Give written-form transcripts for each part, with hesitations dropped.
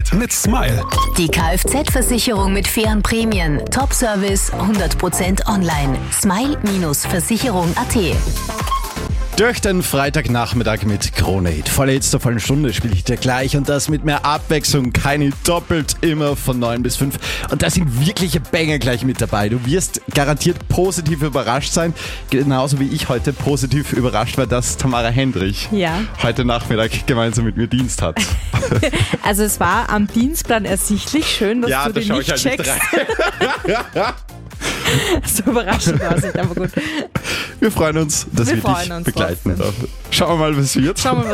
mit Smile. Die Kfz-Versicherung mit fairen Prämien. Top-Service, 100% online. Smile-Versicherung.at. Durch den Freitagnachmittag mit Krone Hit. Volle Hits der vollen Stunde spiele ich dir gleich und das mit mehr Abwechslung, keine doppelt, immer von 9 bis 5. Und da sind wirkliche Banger gleich mit dabei. Du wirst garantiert positiv überrascht sein, genauso wie ich heute positiv überrascht war, dass Tamara Hendrich heute Nachmittag gemeinsam mit mir Dienst hat. Also es war am Dienstplan ersichtlich, schön, dass du den nicht checkst. So überraschend war es nicht, aber gut. Wir freuen uns, dass wir dich begleiten dürfen. Schauen wir mal, was wird.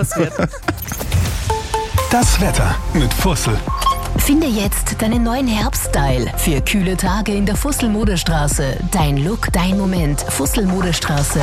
Das Wetter mit Fussel. Finde jetzt deinen neuen Herbststyle für kühle Tage in der Fussel-Modestraße. Dein Look, dein Moment. Fussel-Modestraße.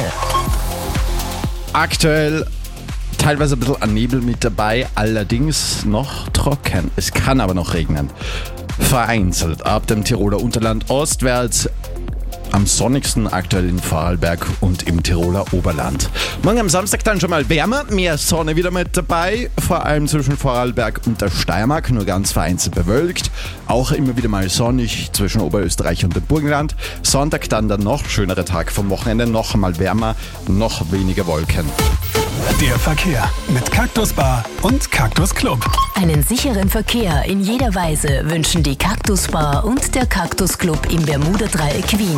Aktuell teilweise ein bisschen an Nebel mit dabei, allerdings noch trocken. Es kann aber noch regnen. Vereinzelt ab dem Tiroler Unterland ostwärts. Am sonnigsten aktuell in Vorarlberg und im Tiroler Oberland. Morgen am Samstag dann schon mal wärmer, mehr Sonne wieder mit dabei, vor allem zwischen Vorarlberg und der Steiermark, nur ganz vereinzelt bewölkt. Auch immer wieder mal sonnig zwischen Oberösterreich und dem Burgenland. Sonntag dann der noch schönere Tag vom Wochenende, noch einmal wärmer, noch weniger Wolken. Der Verkehr mit Cactus Bar und Cactus Club. Einen sicheren Verkehr in jeder Weise wünschen die Cactus Bar und der Cactus Club im Bermuda-Dreieck Wien.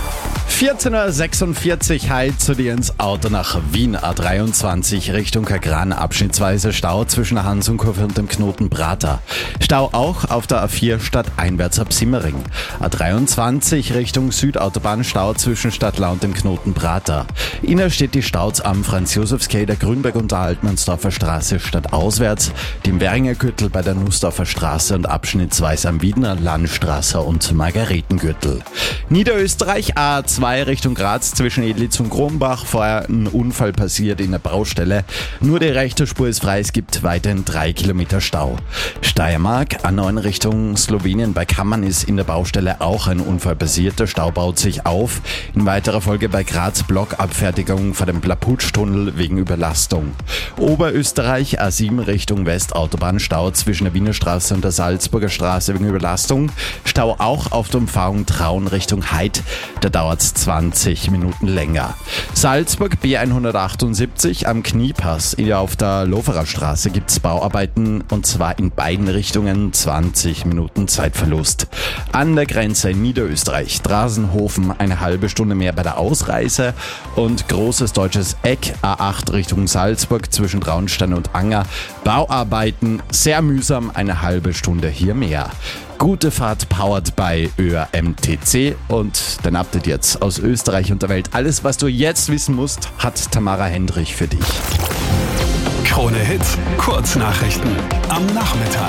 14.46 Uhr, heil zu dir ins Auto nach Wien, A23 Richtung Kagran, abschnittsweise Stau zwischen der Hansenkurve und dem Knoten Prater. Stau auch auf der A4 stadteinwärts ab Simmering. A23 Richtung Südautobahn, Stau zwischen Stadtlau und dem Knoten Prater. Innerstedt die Staus am Franz-Josefs-Quai, der Grünberg und der Altmannsdorfer Straße stadtauswärts, dem Währinger Gürtel bei der Nussdorfer Straße und abschnittsweise am Wiedner Landstraße und Margaretengürtel. Niederösterreich A2 Richtung Graz zwischen Edlitz und Kronbach. Vorher ein Unfall passiert in der Baustelle. Nur die rechte Spur ist frei. Es gibt weiterhin 3 Kilometer Stau. Steiermark A9 Richtung Slowenien. Bei Kammern ist in der Baustelle auch ein Unfall passiert. Der Stau baut sich auf. In weiterer Folge bei Graz Blockabfertigung vor dem Plaputsch-Tunnel wegen Überlastung. Oberösterreich A7 Richtung Westautobahn. Stau zwischen der Wiener Straße und der Salzburger Straße wegen Überlastung. Stau auch auf der Umfahrung Traun Richtung Heid. Da dauert es 20 Minuten länger. Salzburg B178 am Kniepass. Auf der Loferer Straße gibt es Bauarbeiten und zwar in beiden Richtungen, 20 Minuten Zeitverlust. An der Grenze in Niederösterreich, Drasenhofen, eine halbe Stunde mehr bei der Ausreise und Großes Deutsches Eck, A8 Richtung Salzburg zwischen Traunstein und Anger. Bauarbeiten, sehr mühsam, eine halbe Stunde hier mehr. Gute Fahrt powered by ÖRMTC und dein Update jetzt aus Österreich und der Welt. Alles, was du jetzt wissen musst, hat Tamara Hendrich für dich. Krone Hit, Kurznachrichten am Nachmittag.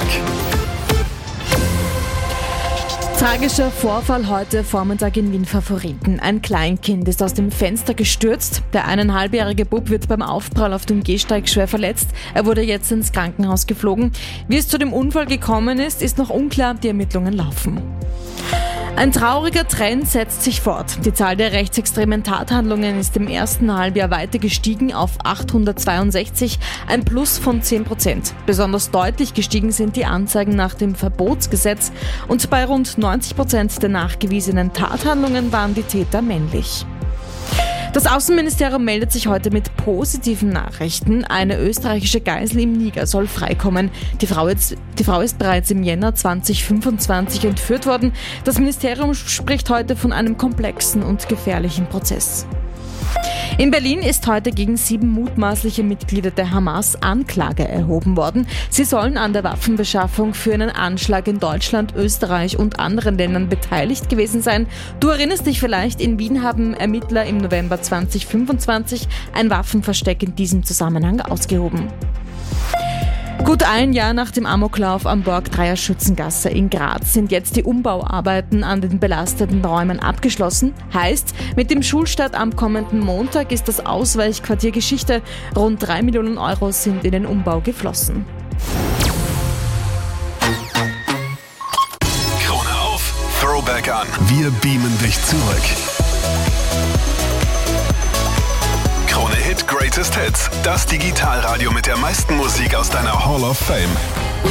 Tragischer Vorfall heute Vormittag in Wien Favoriten. Ein Kleinkind ist aus dem Fenster gestürzt. Der 1,5-jährige Bub wird beim Aufprall auf dem Gehsteig schwer verletzt. Er wurde jetzt ins Krankenhaus geflogen. Wie es zu dem Unfall gekommen ist noch unklar. Die Ermittlungen laufen. Ein trauriger Trend setzt sich fort. Die Zahl der rechtsextremen Tathandlungen ist im ersten Halbjahr weiter gestiegen auf 862, ein Plus von 10%. Besonders deutlich gestiegen sind die Anzeigen nach dem Verbotsgesetz und bei rund 90% der nachgewiesenen Tathandlungen waren die Täter männlich. Das Außenministerium meldet sich heute mit positiven Nachrichten. Eine österreichische Geisel im Niger soll freikommen. Die Frau ist bereits im Jänner 2025 entführt worden. Das Ministerium spricht heute von einem komplexen und gefährlichen Prozess. In Berlin ist heute gegen 7 mutmaßliche Mitglieder der Hamas Anklage erhoben worden. Sie sollen an der Waffenbeschaffung für einen Anschlag in Deutschland, Österreich und anderen Ländern beteiligt gewesen sein. Du erinnerst dich vielleicht, in Wien haben Ermittler im November 2025 ein Waffenversteck in diesem Zusammenhang ausgehoben. Gut ein Jahr nach dem Amoklauf am Borg-Dreier Schützengasse in Graz sind jetzt die Umbauarbeiten an den belasteten Räumen abgeschlossen. Heißt, mit dem Schulstart am kommenden Montag ist das Ausweichquartier Geschichte. Rund 3 Millionen Euro sind in den Umbau geflossen. Krone auf, Throwback an. Wir beamen dich zurück. Krone Hit Greatest Hits, das Digitalradio mit der meisten Musik aus deiner Hall of Fame.